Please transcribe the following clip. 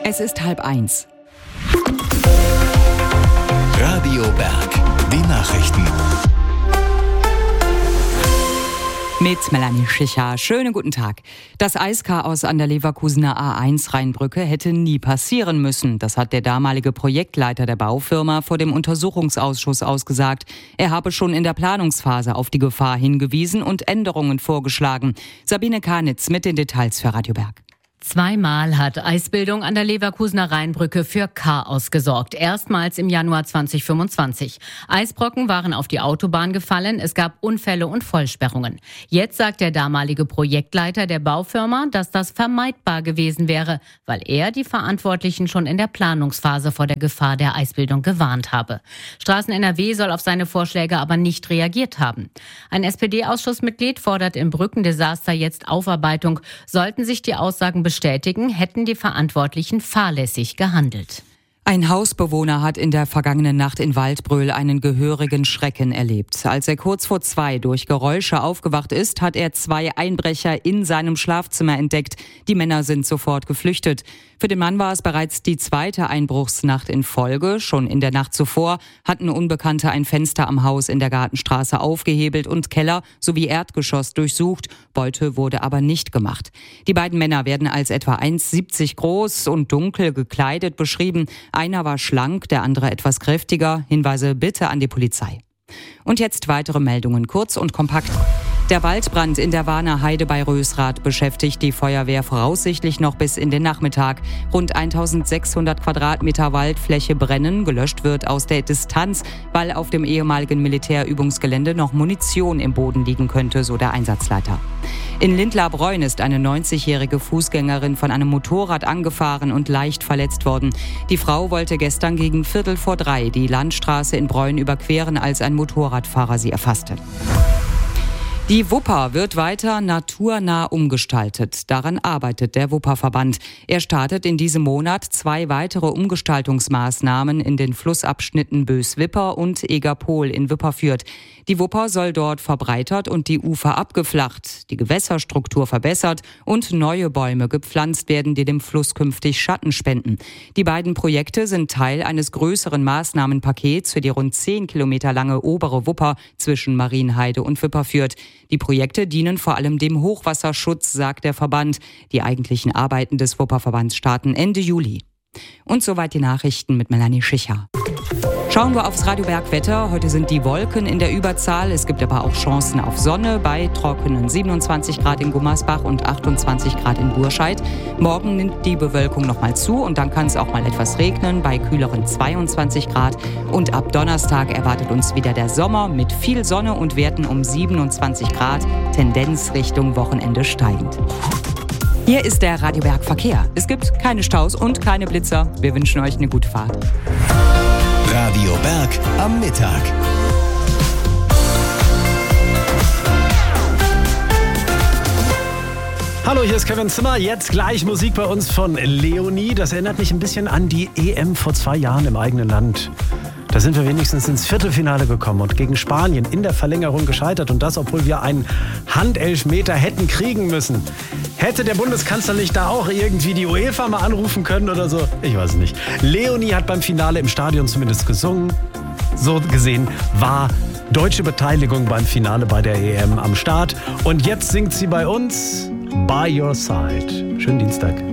Es ist 12:30. Radio Berg, die Nachrichten. Mit Melanie Schicher. Schönen guten Tag. Das Eischaos an der Leverkusener A1 Rheinbrücke hätte nie passieren müssen. Das hat der damalige Projektleiter der Baufirma vor dem Untersuchungsausschuss ausgesagt. Er habe schon in der Planungsphase auf die Gefahr hingewiesen und Änderungen vorgeschlagen. Sabine Karnitz mit den Details für Radio Berg. Zweimal hat Eisbildung an der Leverkusener Rheinbrücke für Chaos gesorgt. Erstmals im Januar 2025. Eisbrocken waren auf die Autobahn gefallen, es gab Unfälle und Vollsperrungen. Jetzt sagt der damalige Projektleiter der Baufirma, dass das vermeidbar gewesen wäre, weil er die Verantwortlichen schon in der Planungsphase vor der Gefahr der Eisbildung gewarnt habe. Straßen NRW soll auf seine Vorschläge aber nicht reagiert haben. Ein SPD-Ausschussmitglied fordert im Brückendesaster jetzt Aufarbeitung. Sollten sich die Aussagen bestätigen, hätten die Verantwortlichen fahrlässig gehandelt. Ein Hausbewohner hat in der vergangenen Nacht in Waldbröl einen gehörigen Schrecken erlebt. Als er kurz vor 2 durch Geräusche aufgewacht ist, hat er 2 Einbrecher in seinem Schlafzimmer entdeckt. Die Männer sind sofort geflüchtet. Für den Mann war es bereits die 2. Einbruchsnacht in Folge. Schon in der Nacht zuvor hatten Unbekannte ein Fenster am Haus in der Gartenstraße aufgehebelt und Keller sowie Erdgeschoss durchsucht. Beute wurde aber nicht gemacht. Die beiden Männer werden als etwa 1,70 groß und dunkel gekleidet beschrieben. Einer war schlank, der andere etwas kräftiger. Hinweise bitte an die Polizei. Und jetzt weitere Meldungen, kurz und kompakt. Der Waldbrand in der Warner Heide bei Rösrath beschäftigt die Feuerwehr voraussichtlich noch bis in den Nachmittag. Rund 1600 Quadratmeter Waldfläche brennen. Gelöscht wird aus der Distanz, weil auf dem ehemaligen Militärübungsgelände noch Munition im Boden liegen könnte, so der Einsatzleiter. In Lindlar-Breun ist eine 90-jährige Fußgängerin von einem Motorrad angefahren und leicht verletzt worden. Die Frau wollte gestern gegen 2:15 die Landstraße in Breun überqueren, als ein Motorradfahrer sie erfasste. Die Wupper wird weiter naturnah umgestaltet. Daran arbeitet der Wupperverband. Er startet in diesem Monat 2 weitere Umgestaltungsmaßnahmen in den Flussabschnitten Bös-Wipper und Egerpohl in Wipperfürth. Die Wupper soll dort verbreitert und die Ufer abgeflacht, die Gewässerstruktur verbessert und neue Bäume gepflanzt werden, die dem Fluss künftig Schatten spenden. Die beiden Projekte sind Teil eines größeren Maßnahmenpakets für die rund 10 Kilometer lange obere Wupper zwischen Marienheide und Wipperfürth. Die Projekte dienen vor allem dem Hochwasserschutz, sagt der Verband. Die eigentlichen Arbeiten des Wupperverbands starten Ende Juli. Und soweit die Nachrichten mit Melanie Schicher. Schauen wir aufs Radio Berg Wetter. Heute sind die Wolken in der Überzahl. Es gibt aber auch Chancen auf Sonne bei trockenen 27 Grad in Gummersbach und 28 Grad in Burscheid. Morgen nimmt die Bewölkung noch mal zu und dann kann es auch mal etwas regnen bei kühleren 22 Grad. Und ab Donnerstag erwartet uns wieder der Sommer mit viel Sonne und Werten um 27 Grad. Tendenz Richtung Wochenende steigend. Hier ist der Radio Berg Verkehr. Es gibt keine Staus und keine Blitzer. Wir wünschen euch eine gute Fahrt. Radio Berg am Mittag. Hallo, hier ist Kevin Zimmer. Jetzt gleich Musik bei uns von Leonie. Das erinnert mich ein bisschen an die EM vor 2 Jahren im eigenen Land. Da sind wir wenigstens ins Viertelfinale gekommen und gegen Spanien in der Verlängerung gescheitert. Und das, obwohl wir einen Handelfmeter hätten kriegen müssen. Hätte der Bundeskanzler nicht da auch irgendwie die UEFA mal anrufen können oder so? Ich weiß es nicht. Leonie hat beim Finale im Stadion zumindest gesungen. So gesehen war deutsche Beteiligung beim Finale bei der EM am Start. Und jetzt singt sie bei uns By Your Side. Schönen Dienstag.